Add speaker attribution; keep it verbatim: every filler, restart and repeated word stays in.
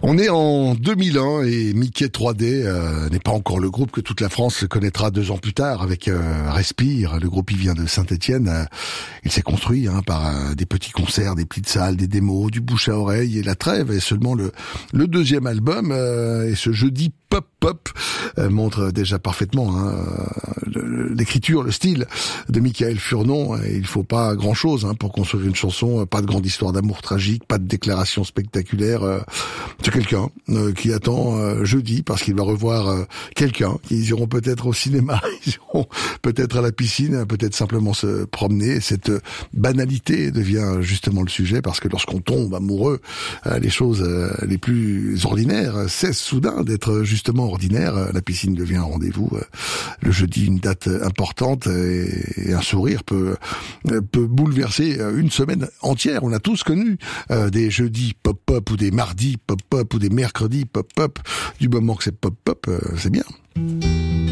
Speaker 1: On est en deux mille un et Mickey trois D euh, n'est pas encore le groupe que toute la France connaîtra deux ans plus tard avec euh, Respire. Le groupe il vient de Saint-Étienne. Euh, il s'est construit hein, par euh, des petits concerts, des petites salles, des démos, du bouche à oreille et la trêve est seulement le, le deuxième album. Euh, et ce jeudi Pop Pop euh, montre déjà parfaitement hein, le, l'écriture, le style de Michael Furnon. Il faut pas grand-chose hein, pour construire une chanson. Pas de grande histoire d'amour tragique, pas de déclaration spectaculaire. Euh, c'est quelqu'un euh, qui attend euh, jeudi parce qu'il va revoir euh, quelqu'un. Ils iront peut-être au cinéma, ils iront peut-être à la piscine, peut-être simplement se promener. Cette banalité devient justement le sujet parce que lorsqu'on tombe amoureux, euh, les choses euh, les plus ordinaires cessent soudain d'être justement ordinaires. La piscine devient un rendez-vous. Euh, le jeudi, une date importante et, et un sourire peut peut bouleverser une semaine entière. On a tous connu euh, des jeudis pop-pop ou des mardis pop-pop ou des mercredis pop-pop. Du moment que c'est pop-pop, euh, c'est bien.